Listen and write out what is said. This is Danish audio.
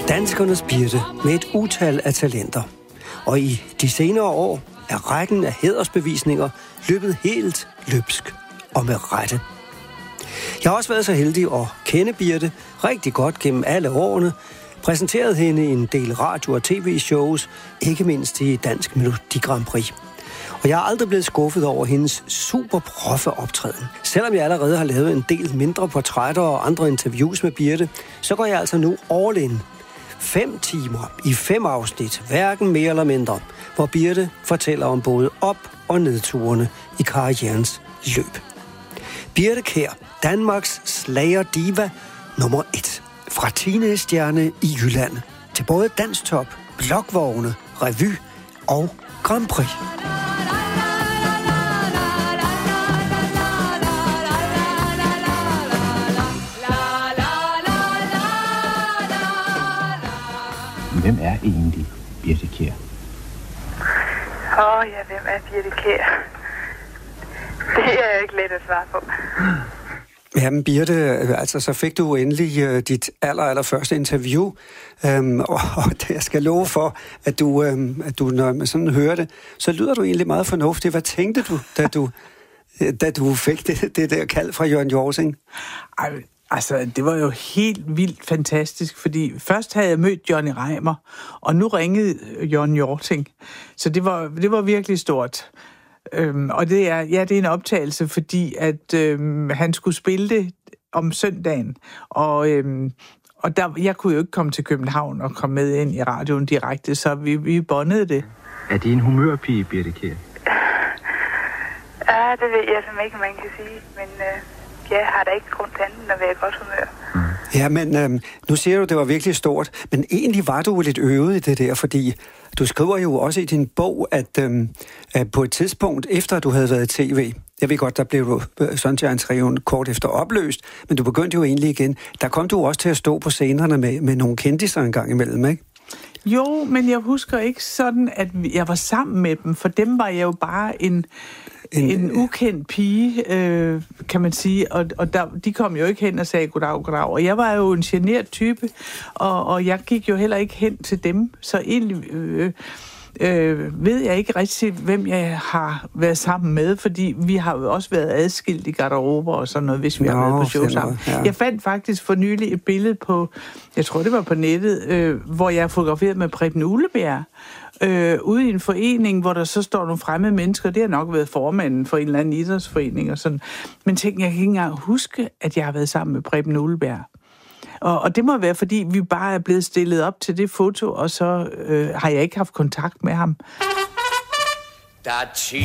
Danskernes Birte med et utal af talenter. Og i de senere år er rækken af hædersbevisninger løbet helt løbsk og med rette. Jeg har også været så heldig at kende Birte rigtig godt gennem alle årene, præsenteret hende en del radio- og tv-shows, ikke mindst i Dansk Melodi Grand Prix. Og jeg er aldrig blevet skuffet over hendes super proffe optræden. Selvom jeg allerede har lavet en del mindre portrætter og andre interviews med Birte, så går jeg altså nu all in. 5 timer i 5 afsnit, hverken mere eller mindre, hvor Birte fortæller om både op- og nedturene i karrierens løb. Birte Kjær, Danmarks slagerdiva nummer 1. Fra teenagestjerne i Jylland til både danstop, blokvogne, revy og Grand Prix. Hvem er egentlig Birte Kjær? Hvem er Birte Kjær? Det er ikke let at svare på. Jamen Birte, altså så fik du endelig dit allerførste interview, og jeg skal love for, at du, når man sådan hører det, så lyder du egentlig meget fornuftig. Hvad tænkte du, da du fik det der kald fra Jørgen Hjorting? Altså, det var jo helt vildt fantastisk, fordi først havde jeg mødt Johnny Reimer, og nu ringede Jørgen Hjorting. Så det var virkelig stort. Og det er en optagelse, fordi at han skulle spille det om søndagen, og jeg kunne jo ikke komme til København og komme med ind i radioen direkte, så vi bondede det. Er det en humørpige, Birte Kjær? Ja, det ved jeg simpelthen ikke, man kan sige, men jeg har da ikke grund til andet at være i godt humør. Ja, men nu siger du, det var virkelig stort, men egentlig var du lidt øvet i det der, fordi du skriver jo også i din bog, at på et tidspunkt, efter du havde været i tv, jeg ved godt, der blev du Sunshine-trioen kort efter opløst, men du begyndte jo egentlig igen. Der kom du også til at stå på scenerne med nogle kendiser en gang imellem, ikke? Jo, men jeg husker ikke sådan, at jeg var sammen med dem, for dem var jeg jo bare en ukendt pige, kan man sige, og de kom jo ikke hen og sagde goddag, og jeg var jo en genert type, og jeg gik jo heller ikke hen til dem, så egentlig ved jeg ikke rigtig, hvem jeg har været sammen med, fordi vi har jo også været adskilt i garderober og sådan noget, hvis vi har været på show sammen. Ja. Jeg fandt faktisk for nylig et billede på, jeg tror det var på nettet, hvor jeg fotograferet med Preben Uglebjerg, ude i en forening, hvor der så står nogle fremmede mennesker. Det har nok været formanden for en eller anden idrætsforening og sådan. Men tænk, jeg kan ikke engang huske, at jeg har været sammen med Preben Uglebjerg. Og det må være, fordi vi bare er blevet stillet op til det foto, og så har jeg ikke haft kontakt med ham. Der